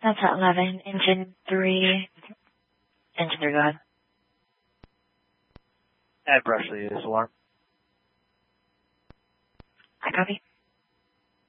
Delta 11, engine 3. Engine 3, go ahead. Add brush to the use alarm. I copy.